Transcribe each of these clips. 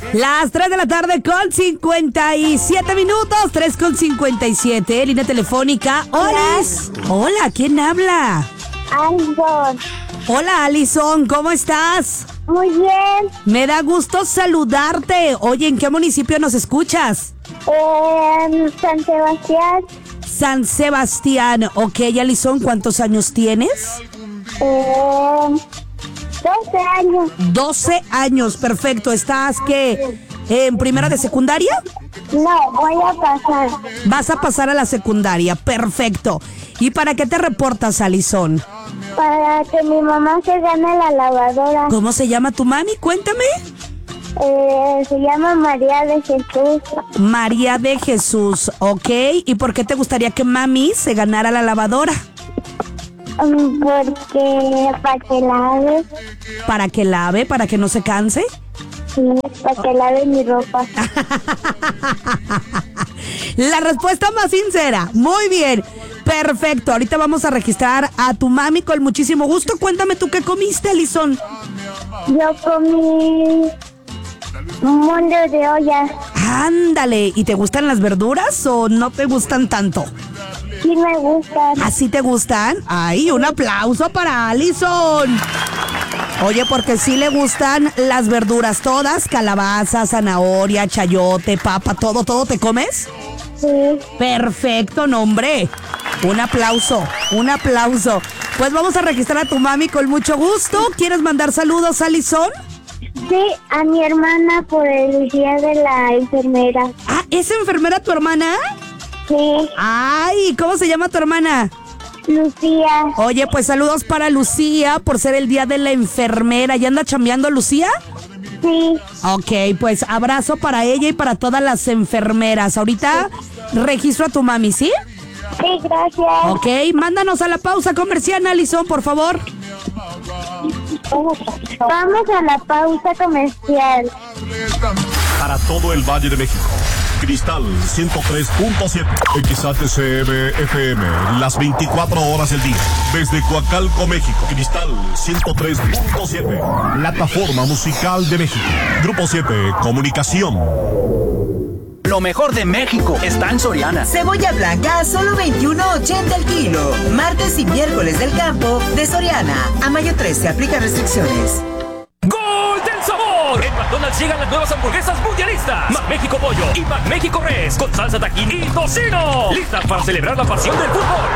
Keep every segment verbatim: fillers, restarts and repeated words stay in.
Las tres de la tarde con cincuenta y siete minutos, tres con cincuenta y siete, línea telefónica. Hola. Hola, ¿quién habla? Alison. Hola, Alison, ¿cómo estás? Muy bien. Me da gusto saludarte. Oye, ¿en qué municipio nos escuchas? En San Sebastián. San Sebastián. Ok, Alison, ¿cuántos años tienes? Eh, doce años. doce años, perfecto. ¿Estás qué? ¿En primera de secundaria? No, voy a pasar. Vas a pasar a la secundaria, perfecto. ¿Y para qué te reportas, Alison? Para que mi mamá se gane la lavadora. ¿Cómo se llama tu mami? Cuéntame. Eh, se llama María de Jesús. María de Jesús, ok. ¿Y por qué te gustaría que mami se ganara la lavadora? Um, porque para que lave. ¿Para que lave? ¿Para que no se canse? Sí, para que lave mi ropa. La respuesta más sincera. Muy bien. Perfecto. Ahorita vamos a registrar a tu mami con muchísimo gusto. Cuéntame tú qué comiste, Alison. Yo comí un molde de olla. Ándale. ¿Y te gustan las verduras o no te gustan tanto? Sí me gustan. ¿Así te gustan? ¡Ay, un aplauso para Alison! Oye, porque sí le gustan las verduras todas, calabaza, zanahoria, chayote, papa, todo, ¿todo te comes? Sí. Perfecto, nombre. Un aplauso, un aplauso. Pues vamos a registrar a tu mami con mucho gusto. ¿Quieres mandar saludos, Alison? Sí, a mi hermana por el día de la enfermera. Ah, ¿es enfermera tu hermana? Sí. Ay, ¿cómo se llama tu hermana? Lucía. Oye, pues saludos para Lucía por ser el día de la enfermera. ¿Ya anda chambeando Lucía? Sí. Ok, pues abrazo para ella y para todas las enfermeras. Ahorita registro a tu mami, ¿sí? Sí, gracias. Ok, mándanos a la pausa comercial, Alison, por favor. Vamos a la pausa comercial. Para todo el Valle de México, Cristal ciento tres punto siete, X H C M F M, las veinticuatro horas del día. Desde Coacalco, México, Cristal ciento tres punto siete, plataforma musical de México. Grupo siete, Comunicación. Lo mejor de México está en Soriana. Cebolla blanca a solo veintiuno ochenta el kilo. Martes y miércoles del campo de Soriana. A mayo trece aplica restricciones. ¡Gol del sabor! En McDonald's llegan las nuevas hamburguesas mundialistas. McMéxico Pollo y McMéxico Res con salsa tajín y tocino. Listas para celebrar la pasión del fútbol.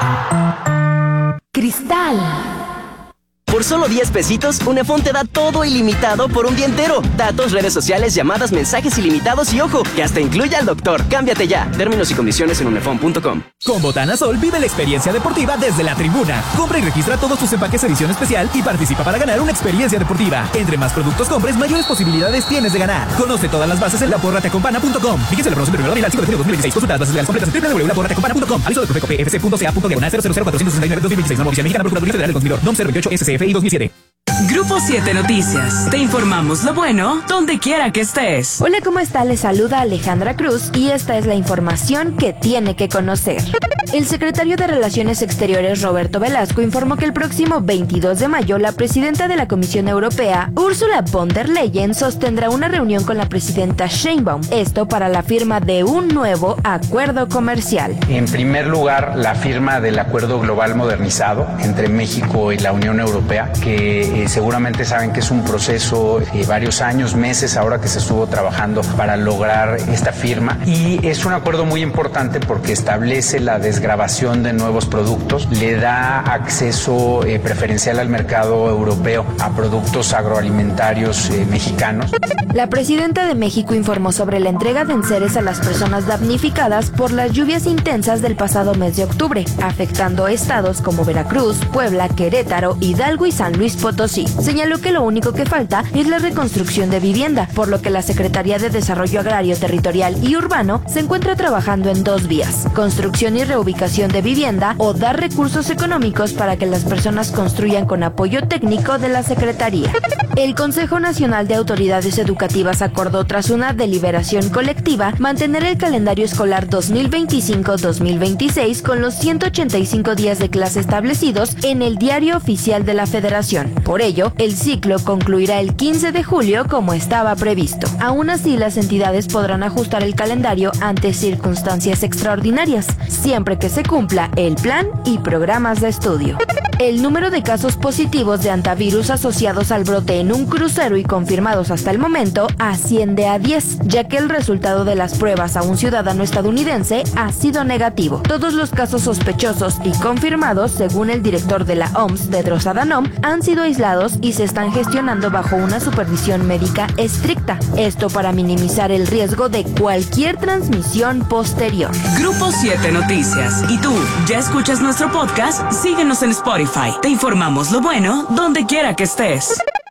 Cristal. Por solo diez pesitos, Unefón te da todo ilimitado por un día entero. Datos, redes sociales, llamadas, mensajes ilimitados y ojo, que hasta incluye al doctor. Cámbiate ya. Términos y condiciones en unefón punto com. Con Botana Sol vive la experiencia deportiva desde la tribuna. Compra y registra todos tus empaques edición especial y participa para ganar una experiencia deportiva. Entre más productos compres, mayores posibilidades tienes de ganar. Conoce todas las bases en la porra te acompana punto com. Fíjense la promoción de primero de abril al cinco de junio de dos mil veintiséis. Consulta las bases legales completas en doble u doble u doble u punto la porra te acompana punto com. Aviso de Profeco P F C punto C A punto diagonal cero cero cero cuatro seis nueve dos mil veintiséis. Norma oficial mexicana Procuraduría Federal del Consumidor. N O M cero veintiocho S C F I dos mil siete. Grupo siete Noticias. Te informamos lo bueno donde quiera que estés. Hola, ¿cómo está? Les saluda Alejandra Cruz y esta es la información que tiene que conocer. El secretario de Relaciones Exteriores, Roberto Velasco, informó que el próximo veintidós de mayo la presidenta de la Comisión Europea, Ursula von der Leyen, sostendrá una reunión con la presidenta Sheinbaum. Esto para la firma de un nuevo acuerdo comercial. En primer lugar, la firma del Acuerdo Global Modernizado entre México y la Unión Europea, que eh, seguramente saben que es un proceso de eh, varios años, meses, ahora que se estuvo trabajando para lograr esta firma. Y es un acuerdo muy importante porque establece la desgravación de nuevos productos, le da acceso eh, preferencial al mercado europeo a productos agroalimentarios eh, mexicanos. La presidenta de México informó sobre la entrega de enseres a las personas damnificadas por las lluvias intensas del pasado mes de octubre, afectando estados como Veracruz, Puebla, Querétaro, Hidalgo y San Luis Potosí. Señaló que lo único que falta es la reconstrucción de vivienda, por lo que la Secretaría de Desarrollo Agrario, Territorial y Urbano se encuentra trabajando en dos vías: construcción y reubicación ubicación de vivienda o dar recursos económicos para que las personas construyan con apoyo técnico de la Secretaría. El Consejo Nacional de Autoridades Educativas acordó tras una deliberación colectiva mantener el calendario escolar dos mil veinticinco dos mil veintiséis con los ciento ochenta y cinco días de clase establecidos en el Diario Oficial de la Federación. Por ello, el ciclo concluirá el quince de julio como estaba previsto. Aún así, las entidades podrán ajustar el calendario ante circunstancias extraordinarias, siempre que se cumpla el plan y programas de estudio. El número de casos positivos de antivirus asociados al brote en un crucero y confirmados hasta el momento asciende a diez, ya que el resultado de las pruebas a un ciudadano estadounidense ha sido negativo. Todos los casos sospechosos y confirmados, según el director de la O M S, Tedros Adhanom, han sido aislados y se están gestionando bajo una supervisión médica estricta. Esto para minimizar el riesgo de cualquier transmisión posterior. Grupo siete Noticias. ¿Y tú, ya escuchas nuestro podcast? Síguenos en Spotify. Te informamos lo bueno donde quiera que estés.